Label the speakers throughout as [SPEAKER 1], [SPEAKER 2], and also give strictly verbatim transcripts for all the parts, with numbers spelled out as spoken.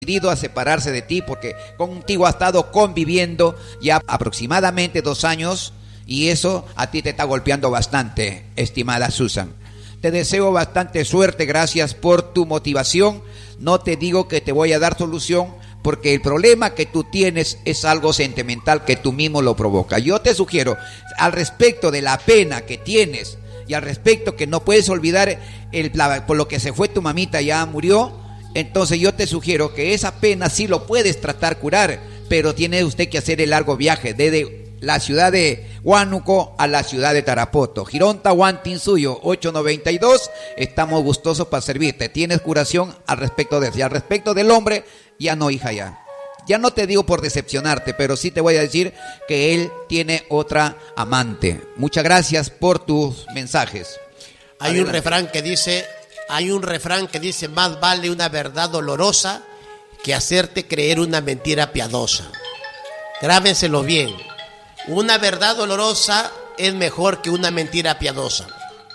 [SPEAKER 1] decidido a separarse de ti porque contigo ha estado conviviendo ya aproximadamente dos años y eso a ti te está golpeando bastante, estimada Susan. Te deseo bastante suerte, gracias por tu motivación. No te digo que te voy a dar solución porque el problema que tú tienes es algo sentimental que tú mismo lo provoca. Yo te sugiero, al respecto de la pena que tienes y al respecto que no puedes olvidar el, la, por lo que se fue tu mamita, ya murió. Entonces yo te sugiero que esa pena sí lo puedes tratar curar, pero tiene usted que hacer el largo viaje desde la ciudad de Huánuco a la ciudad de Tarapoto. Gironta Huantinsuyo ocho noventa y dos, estamos gustosos para servirte. Tienes curación al respecto de eso. Y al respecto del hombre, ya no, hija, ya. Ya no te digo por decepcionarte, pero sí te voy a decir que él tiene otra amante. Muchas gracias por tus mensajes.
[SPEAKER 2] Hay Adelante. un refrán que dice... Hay un refrán que dice, más vale una verdad dolorosa que hacerte creer una mentira piadosa. Grábenselo bien. Una verdad dolorosa es mejor que una mentira piadosa.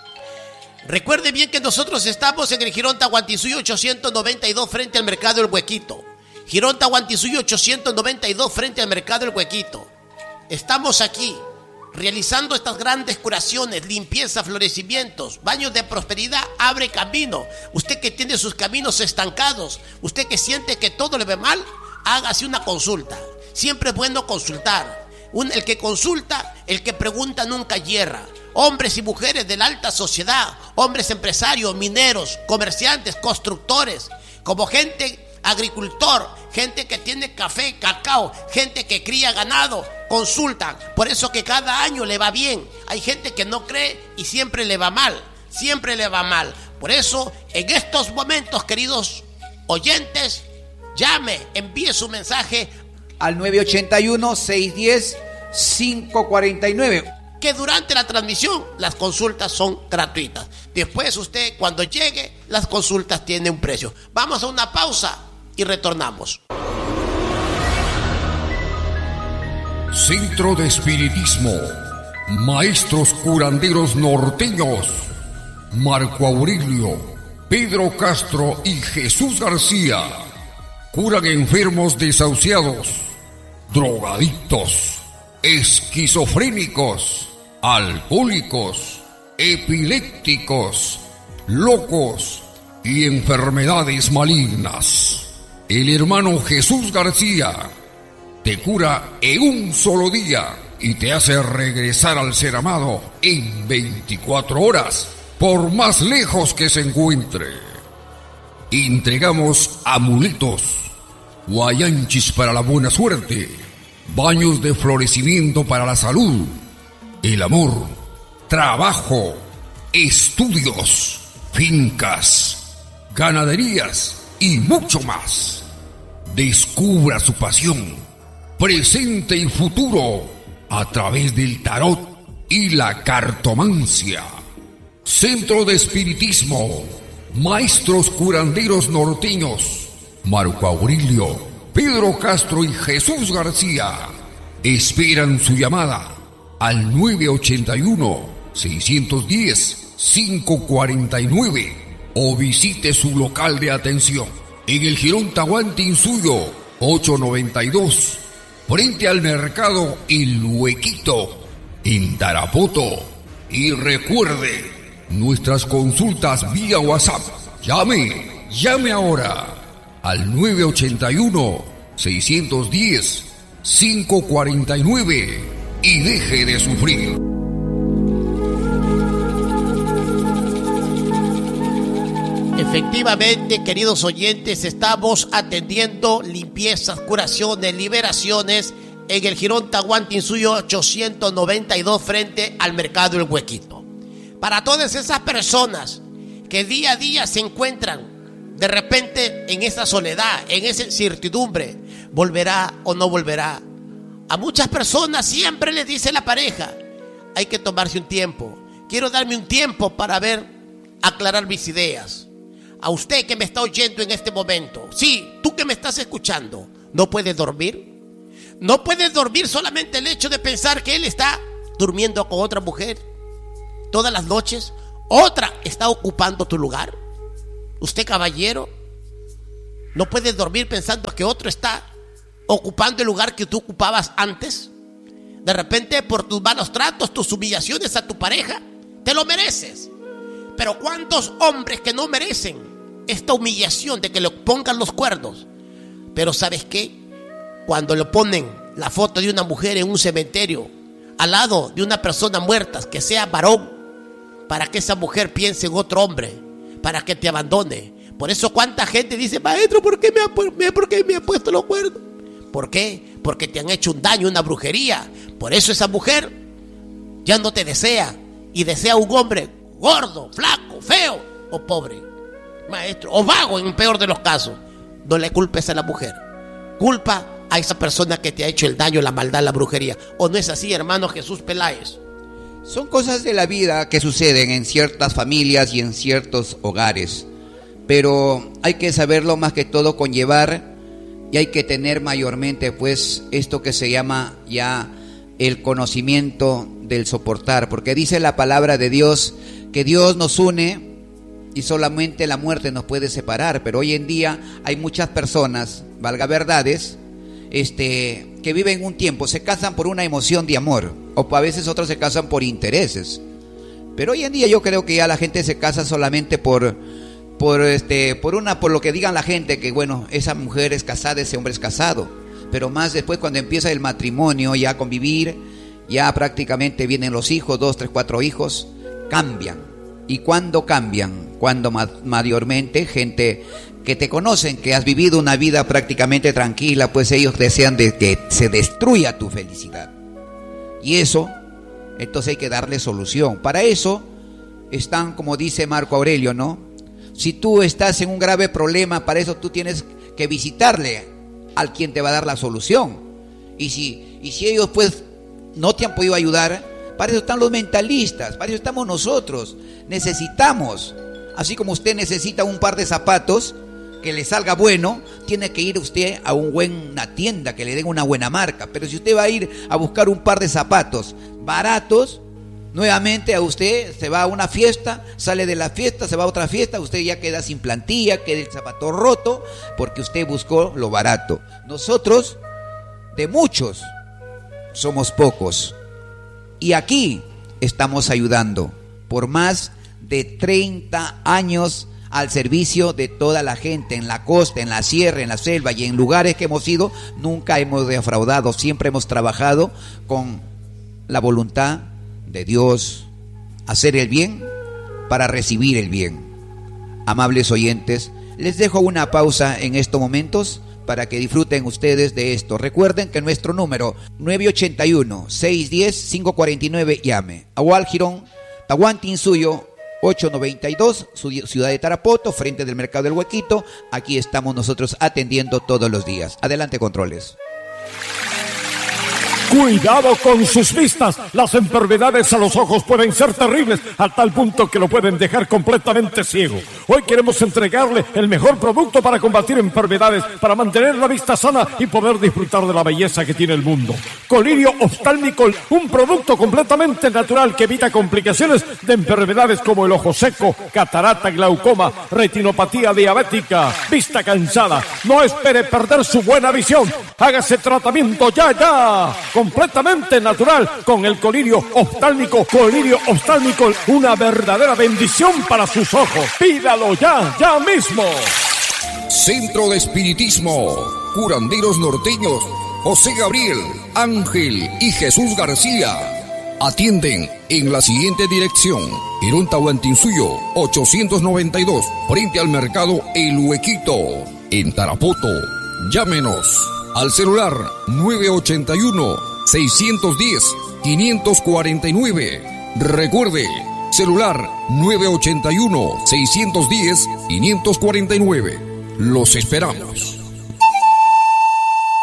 [SPEAKER 2] Recuerde bien que nosotros estamos en el Gironta Huantinsuyo ochocientos noventa y dos frente al Mercado El Huequito. Gironta Huantinsuyo ochocientos noventa y dos frente al Mercado El Huequito. Estamos aquí realizando estas grandes curaciones, limpieza, florecimientos, baños de prosperidad, abre camino. Usted que tiene sus caminos estancados, usted que siente que todo le ve mal, hágase una consulta. Siempre es bueno consultar. Un, el que consulta, el que pregunta nunca hierra. Hombres y mujeres de la alta sociedad, hombres empresarios, mineros, comerciantes, constructores, como gente agricultor, gente que tiene café, cacao, gente que cría ganado, consultan. Por eso que cada año le va bien. Hay gente que no cree y siempre le va mal, siempre le va mal. Por eso, en estos momentos, queridos oyentes, llame, envíe su mensaje
[SPEAKER 1] al nueve ocho uno, seis uno cero, cinco cuatro nueve.
[SPEAKER 2] Que durante la transmisión las consultas son gratuitas. Después usted, cuando llegue, las consultas tienen un precio. Vamos a una pausa y retornamos.
[SPEAKER 3] Centro de Espiritismo, Maestros Curanderos Norteños, Marco Aurelio, Pedro Castro y Jesús García. Curan enfermos desahuciados, drogadictos, esquizofrénicos, alcohólicos, epilépticos, locos y enfermedades malignas. El hermano Jesús García te cura en un solo día y te hace regresar al ser amado en veinticuatro horas, por más lejos que se encuentre. Entregamos amuletos, guayanchis para la buena suerte, baños de florecimiento para la salud, el amor, trabajo, estudios, fincas, ganaderías y mucho más. Descubra su pasión, presente y futuro, a través del tarot y la cartomancia. Centro de Espiritismo, Maestros Curanderos Norteños, Marco Aurelio, Pedro Castro y Jesús García esperan su llamada al nueve ocho uno, seis uno cero, cinco cuatro nueve o visite su local de atención en el Gironta Huantinsuyo ocho noventa y dos frente al Mercado El Huequito en Tarapoto. Y recuerde, nuestras consultas vía WhatsApp. Llame, llame ahora al nueve ocho uno, seis uno cero, cinco cuatro nueve y deje de sufrir.
[SPEAKER 2] Efectivamente, queridos oyentes, estamos atendiendo limpiezas, curaciones, liberaciones en el Gironta Huantinsuyo ochocientos noventa y dos frente al Mercado El Huequito. Para todas esas personas que día a día se encuentran de repente en esa soledad, en esa incertidumbre, ¿volverá o no volverá? A muchas personas siempre les dice la pareja, hay que tomarse un tiempo. Quiero darme un tiempo para ver, aclarar mis ideas. A usted que me está oyendo en este momento, sí, tú que me estás escuchando, ¿no puedes dormir? ¿No puedes dormir solamente el hecho de pensar que él está durmiendo con otra mujer todas las noches? ¿Otra está ocupando tu lugar? Usted, caballero, No puedes dormir pensando que otro está ocupando el lugar que tú ocupabas antes. De repente, por tus malos tratos, tus humillaciones a tu pareja, te lo mereces. Pero ¿cuántos hombres que no merecen esta humillación de que le pongan los cuernos? Pero ¿sabes qué? Cuando le ponen la foto de una mujer en un cementerio al lado de una persona muerta, que sea varón, para que esa mujer piense en otro hombre, para que te abandone. Por eso cuánta gente dice: maestro, ¿por qué me ha, por qué me ha puesto los cuernos? ¿Por qué? Porque te han hecho un daño, una brujería. Por eso esa mujer ya no te desea, y desea un hombre gordo, flaco, feo o pobre, maestro, o vago en el peor de los casos. No le culpes a la mujer, culpa a esa persona que te ha hecho el daño, la maldad, la brujería. ¿O no es así, hermano Jesús Peláez?
[SPEAKER 1] Son cosas de la vida que suceden en ciertas familias y en ciertos hogares, pero hay que saberlo más que todo conllevar, y hay que tener mayormente pues esto que se llama ya el conocimiento del soportar, porque dice la palabra de Dios que Dios nos une y solamente la muerte nos puede separar. Pero hoy en día hay muchas personas, valga verdades, este, que viven un tiempo, se casan por una emoción de amor, o a veces otros se casan por intereses. Pero hoy en día yo creo que ya la gente se casa solamente por, por este, por una, por lo que digan la gente, que bueno, esa mujer es casada, ese hombre es casado. Pero más después, cuando empieza el matrimonio, ya a convivir, ya prácticamente vienen los hijos, dos, tres, cuatro hijos, cambian. ¿Y cuándo cambian? Cuando mayormente gente que te conocen, que has vivido una vida prácticamente tranquila, pues ellos desean de que se destruya tu felicidad. Y eso, entonces hay que darle solución. Para eso están, como dice Marco Aurelio, ¿no? Si tú estás en un grave problema, para eso tú tienes que visitarle al quien te va a dar la solución. Y si, y si ellos pues no te han podido ayudar, para eso están los mentalistas, para eso estamos nosotros. Necesitamos, así como usted necesita un par de zapatos que le salga bueno, tiene que ir usted a un buen, una tienda que le den una buena marca. Pero si usted va a ir a buscar un par de zapatos baratos, nuevamente a usted se va a una fiesta, sale de la fiesta, se va a otra fiesta, usted ya queda sin plantilla, queda el zapato roto, porque usted buscó lo barato. Nosotros, de muchos, somos pocos. Y aquí estamos ayudando por más de treinta años al servicio de toda la gente, en la costa, en la sierra, en la selva y en lugares que hemos ido. Nunca hemos defraudado, siempre hemos trabajado con la voluntad de Dios, hacer el bien para recibir el bien. Amables oyentes, les dejo una pausa en estos momentos para que disfruten ustedes de esto. Recuerden que nuestro número nueve ocho uno, seis uno cero, cinco cuatro nueve, llame. Agual Girón, Tahuantinsuyo ocho noventa y dos, ciudad de Tarapoto, frente del Mercado del Huequito. Aquí estamos nosotros atendiendo todos los días. Adelante, controles.
[SPEAKER 4] Cuidado con sus vistas. Las enfermedades a los ojos pueden ser terribles, a tal punto que lo pueden dejar completamente ciego. Hoy queremos entregarle el mejor producto para combatir enfermedades, para mantener la vista sana y poder disfrutar de la belleza que tiene el mundo. Colirio Oftálmico, un producto completamente natural que evita complicaciones de enfermedades como el ojo seco, catarata, glaucoma, retinopatía diabética, vista cansada. No espere perder su buena visión. Hágase tratamiento ya, ya. Completamente natural con el colirio oftálmico. Colirio oftálmico, una verdadera bendición para sus ojos. Pídalo ya, ya mismo.
[SPEAKER 3] Centro de Espiritismo, Curanderos Norteños, José Gabriel, Ángel y Jesús García. Atienden en la siguiente dirección: Girón Tahuantinsuyo ochocientos noventa y dos, frente al Mercado El Huequito, en Tarapoto. Llámenos al celular nueve ocho uno, seis uno cero, cinco cuatro nueve. Recuerde, celular nueve ocho uno, seis uno cero, cinco cuatro nueve. Los esperamos.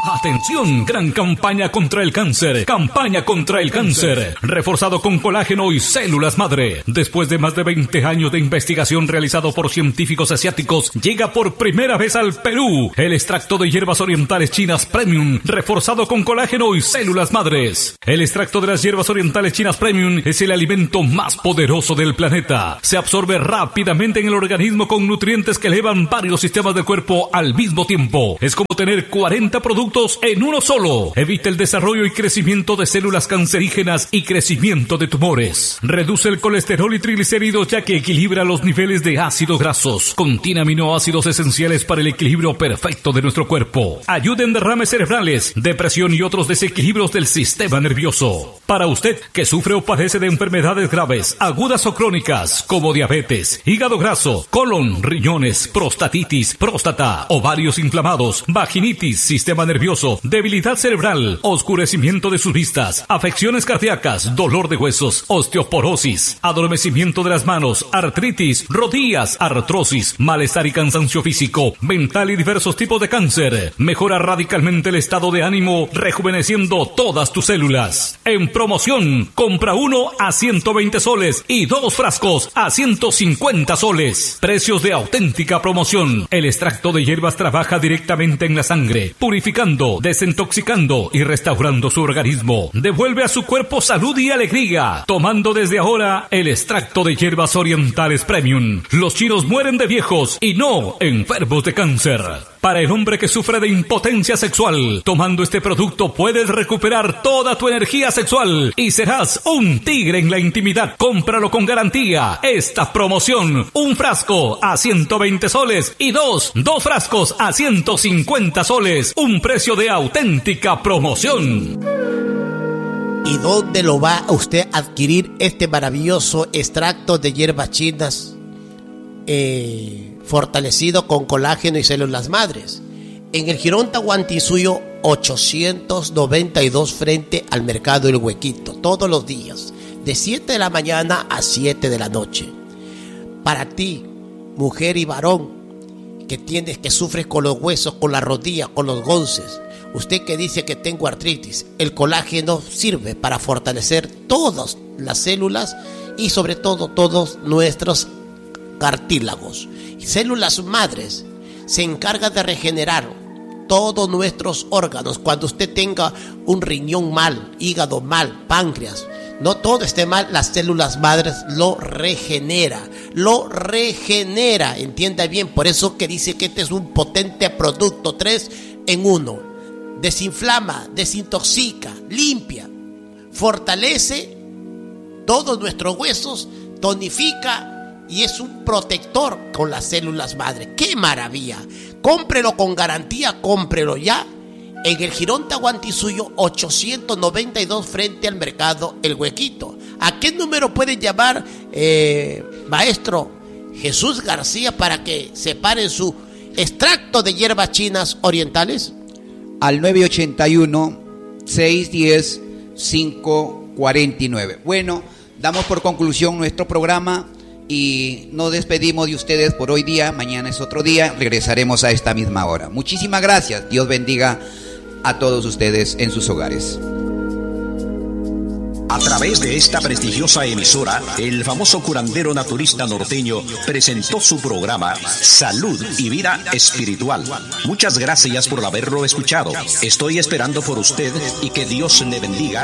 [SPEAKER 5] Atención, gran campaña contra el cáncer, campaña contra el cáncer, reforzado con colágeno y células madre. Después de más de veinte años de investigación realizado por científicos asiáticos, llega por primera vez al Perú el extracto de hierbas orientales chinas Premium, reforzado con colágeno y células madres. El extracto de las hierbas orientales chinas Premium es el alimento más poderoso del planeta. Se absorbe rápidamente en el organismo con nutrientes que elevan varios sistemas del cuerpo al mismo tiempo. Es como tener cuarenta productos en uno solo. Evita el desarrollo y crecimiento de células cancerígenas y crecimiento de tumores. Reduce el colesterol y triglicéridos ya que equilibra los niveles de ácidos grasos. Contiene aminoácidos esenciales para el equilibrio perfecto de nuestro cuerpo. Ayuda en derrames cerebrales, depresión y otros desequilibrios del sistema nervioso. Para usted que sufre o padece de enfermedades graves, agudas o crónicas, como diabetes, hígado graso, colon, riñones, prostatitis, próstata, ovarios inflamados, vaginitis, sistema nervioso, debilidad cerebral, oscurecimiento de sus vistas, afecciones cardíacas, dolor de huesos, osteoporosis, adormecimiento de las manos, artritis, rodillas, artrosis, malestar y cansancio físico, mental y diversos tipos de cáncer. Mejora radicalmente el estado de ánimo, rejuveneciendo todas tus células. En promoción, compra uno a ciento veinte soles y dos frascos a ciento cincuenta soles. Precios de auténtica promoción. El extracto de hierbas trabaja directamente en la sangre, purificando, desintoxicando y restaurando su organismo. Devuelve a su cuerpo salud y alegría, tomando desde ahora el extracto de hierbas orientales Premium. Los chinos mueren de viejos y no enfermos de cáncer. Para el hombre que sufre de impotencia sexual, tomando este producto puedes recuperar toda tu energía sexual y serás un tigre en la intimidad. Cómpralo con garantía. Esta promoción, un frasco a ciento veinte soles y dos, dos frascos a ciento cincuenta soles. Un precio de auténtica promoción.
[SPEAKER 2] ¿Y dónde lo va a usted a adquirir este maravilloso extracto de hierbas chinas eh, fortalecido con colágeno y células madres? En el Jirón Tahuantinsuyo ochocientos noventa y dos frente al Mercado El Huequito, todos los días, de siete de la mañana a siete de la noche. Para ti, mujer y varón, que tienes, que sufres con los huesos, con la rodilla, con los gonces, usted que dice que tengo artritis, el colágeno sirve para fortalecer todas las células y sobre todo todos nuestros cartílagos. Células madres se encarga de regenerar todos nuestros órganos. Cuando usted tenga un riñón mal, hígado mal, páncreas, no todo esté mal, las células madres lo regenera, lo regenera, entienda bien. Por eso que dice que este es un potente producto, tres en uno. Desinflama, desintoxica, limpia, fortalece todos nuestros huesos, tonifica y es un protector con las células madre. ¡Qué maravilla! Cómprelo con garantía, cómprelo ya en el Jirón Tahuantinsuyo ochocientos noventa y dos frente al Mercado El Huequito. ¿A qué número pueden llamar, eh, maestro Jesús García, para que separen su extracto de hierbas chinas orientales?
[SPEAKER 1] Al nueve ochenta y uno, seiscientos diez, quinientos cuarenta y nueve. Bueno, damos por conclusión nuestro programa y nos despedimos de ustedes por hoy día. Mañana es otro día, regresaremos a esta misma hora. Muchísimas gracias. Dios bendiga a todos ustedes en sus hogares.
[SPEAKER 6] A través de esta prestigiosa emisora, el famoso curandero naturista norteño presentó su programa Salud y Vida Espiritual. Muchas gracias por haberlo escuchado. Estoy esperando por usted y que Dios le bendiga